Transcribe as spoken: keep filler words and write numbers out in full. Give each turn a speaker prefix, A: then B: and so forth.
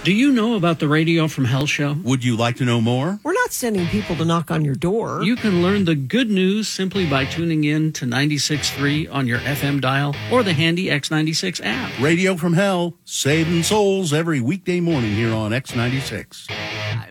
A: Do you know about the Radio from Hell show?
B: Would you like to know more?
C: We're not sending people to knock on your door.
A: You can learn the good news simply by tuning in to ninety-six point three on your F M dial or the handy X ninety-six app.
B: Radio from Hell, saving souls every weekday morning here on X ninety-six.